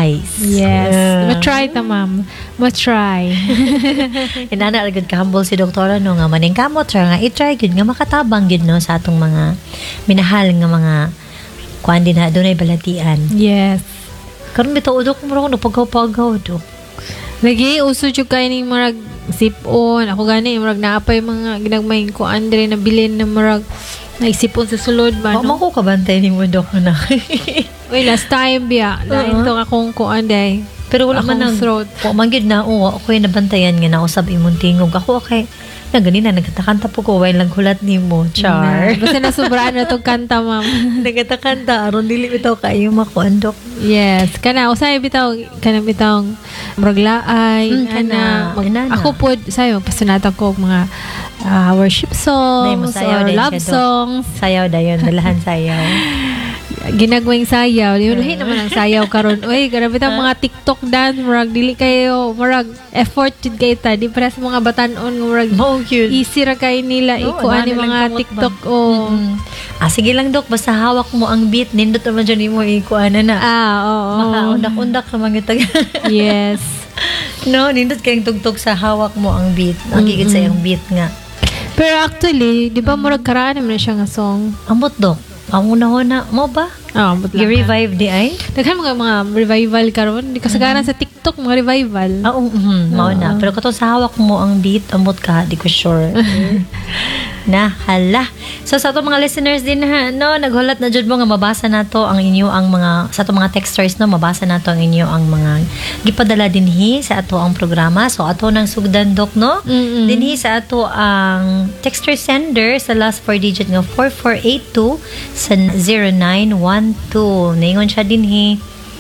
ice. Yes. Ma-try ta, ma'am. Ma-try. Inana agad ka humble si doktora no nga maning kamot nga i-try gud nga makatabang gud no sa atong mga minahal nga mga kuan din na dunay balatian. Yes. Karon bitaw dok mo no pagaw-pagaw dok. Lagi uso jud kay ning marag sipon. Ako gani marag naapay mga ginagmay ko Andre na bilin na marag naisipon sa sulod ba no. Mako kabantay ni mo dok na. Uy, last time biya. Lain to akong kuan day. Pero wala man nang throat. O manggid na ako yung nabantayan nga nausab imong tingog. Ako okay. Na ganina nagkatakanta po ko while naghulat nimo. Char. Basta nasubraan na tong kanta, ma'am. Nagkatakanta aron dili bitaw kayo makuandok. Yes. Kana usay bitaw muraglaay kana. Ako po sayo pasunatan ko mga worship songs or love songs. Sayaw dayon, dalahan sayaw. Ginagwing sayaw. Lahi naman ang sayaw karon. Uy, grabe ta mga TikTok dance, murag dili kayo, murag effort jud kay ta. Di para sa mga batanon murag easy ra kay nila ikuan ni mga TikTok o. Sige lang dok, basta hawak mo ang beat, nindot naman dyan mo ikuan na. Oo. Makaundak-undak sa mga tag. Yes. No, nindot kayong tugtog sa hawak mo ang beat. Ang gigit sa yung beat nga. Pero actually, di ba murag karaan naman siya nga song? Ambot dok. Ang una-una mo ba? Ambot lang. I-revive di ay? Daghan mga revival karon. Di kasagaran sa TikTok mga revival. Mao na. Pero katong sa hawak mo ang beat, ambot ka, di ko sure. Hala. So sa ato mga listeners din ha, no, naghulat na jud mo nga mabasa nato ang inyo ang mga sa ato mga texters no, mabasa nato ang inyo ang mga gipadala dinhi sa ato ang programa. So ato nang sugdan dok no. Dinhi sa ato ang texter sender sa last 4 digit nga 4482 sa 0912. Naingon siya dinhi.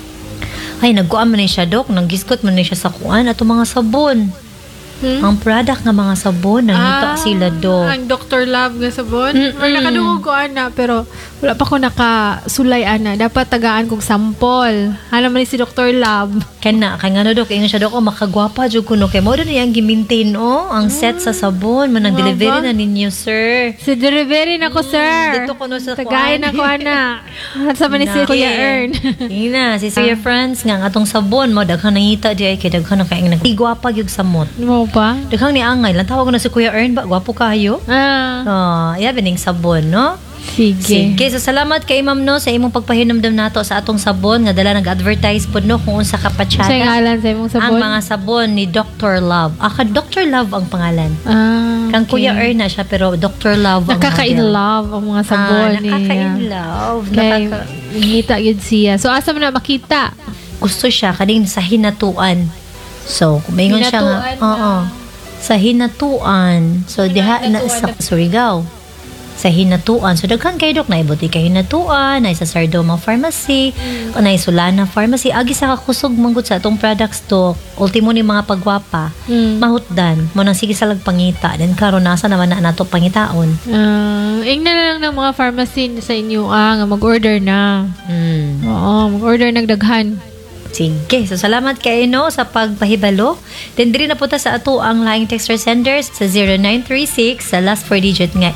Ay nagkuan man ni siya dok, naggiskot man ni siya sa kuan ato mga sabon. Ang product nga mga sabon nangita sila do. Ang Dr. Love nga sabon. Or nakadungog ko ana pero wala pa ko nakasulay ana. Dapat tagaan kong sample. Hala man si Dr. Love. Kaya nga dok, ingon siya dok, makagwapa jud kuno kay mo na yang gi-maintain ang set sa sabon man ang delivery na ninyo sir. Si delivery na ko sir. Dito kuno sa tagayin ako ana. Sa man si Kuya Ern. Ina, si Kuya Franz nga atong sabon mo daghan nangita di ay kay daghan kay nang igwapa gyud samot. Mo pa? Daghang ni angay lang tawag ko na si Kuya Ern ba gwapo kayo? Bining sabon no. Sige. So salamat kay Ma'am no sa imong pagpahinumdum nato sa atong sabon nga dala nag-advertise pud no kung unsa ka patsada. Sa ngalan sa imong sabon. Ang mga sabon ni Dr. Love. Dr. Love ang pangalan. Kang okay. Kuya Ern na siya pero Dr. Love ang nakaka-in-love ang mga sabon niya. Nakaka-in-love. Ngita yun siya. So asa mo na makita? Gusto siya kaning sa hinatuan. So, kumaingon siya nga. Sa hinatuan. So, diha na sa Surigao. Sa hinatuan. So, daghan kayo dok na ibuti kay hinatuan, na sa Sardoma Pharmacy, na Sulana Pharmacy. Agi sa kakusog manggut sa atong products dok. Ultimo ni mga pagwapa. Mahutdan. Mo nang sige sa lagpangita. Then karon nasa naman na nato pangitaon. Ingna na lang ng mga pharmacy sa inyo nga mag-order na. Oo, mag-order nagdaghan. Sige. So, salamat kayo no sa pagpahibalo. Then, diri na po ta sa ato ang laing texter senders sa 0936 sa last 4 digit nga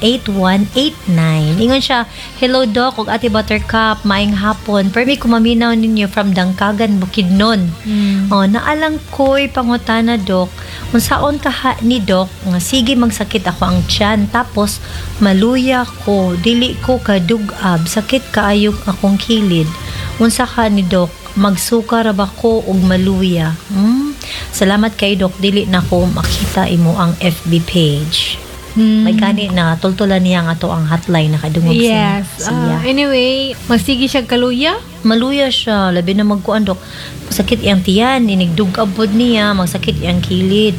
8189. Ingon siya, hello Doc, ug Ate Buttercup, maayong hapon. Permi kumaminaw ninyo from Dangkagan, Bukidnon. Naalang ko'y pangutana Doc. Unsaon kaha ni Doc nga sige magsakit ako ang tiyan tapos maluya ko, dili ko kadugab, sakit kaayo akong kilid. Unsa ka ni Doc? Magsuka ra ba ko og maluya? Salamat kay Doc, dili na ko makita imo ang FB page. May gani na tultulan niya nga to ang hotline na kadungog siya. Anyway, magsige siya kaluya? Maluya siya, labi na magkuan Doc. Masakit iyang tiyan, inigdugab pod niya, magsakit iyang kilid.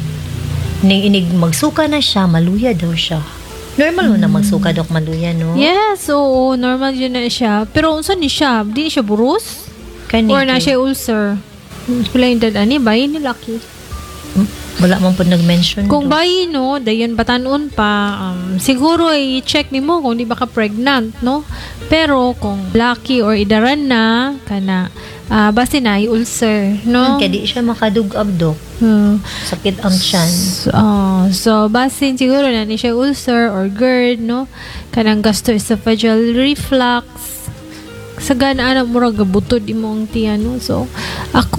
Inig magsuka na siya, maluya daw siya. Normal mo na magsuka Doc, maluya no? Yes, oo, normal yun na siya. Pero unsa ni siya? Di siya burus? Or na siya ulcer. Wala yung dadani, bayi ni Lucky. Wala man po nag-mention. Kung bayi, no, dayon batanon pa, siguro i-check ni mo kung di ba ka pregnant, no? Pero kung Lucky or idaran na, kana, basta na, ulcer, no? Kaya di siya makadugab Doc. Sakit ang tiyan. So, basin siguro na ni siya ulcer or GERD, no? Kanang gastroesophageal reflux. Sa ganaan murag butod imong tiyan no. So ako